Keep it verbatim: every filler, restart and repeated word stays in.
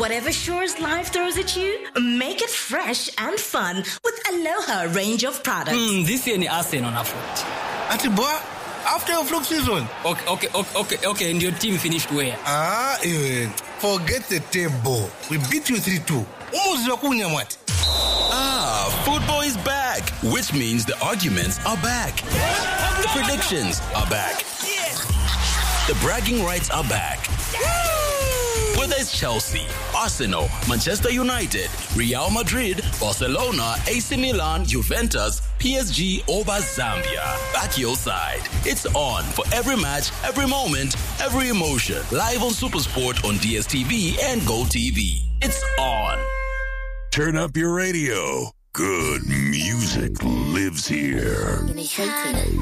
Whatever chores life throws at you, make it fresh and fun with Aloha range of products. Mm, this year ni Arsenal na foot. Ati boy, after your flop season. Okay, okay, okay, okay, okay. And your team finished where? Ah, eh, forget the table. We beat you three two. Ah, football is back, which means the arguments are back. The predictions are back. The bragging rights are back. Whether it's Chelsea, Arsenal, Manchester United, Real Madrid, Barcelona, A C Milan, Juventus, P S G, or Zambia, back your side. It's on for every match, every moment, every emotion. Live on SuperSport on D S T V and Go T V. It's on. Turn up your radio. Good music lives here.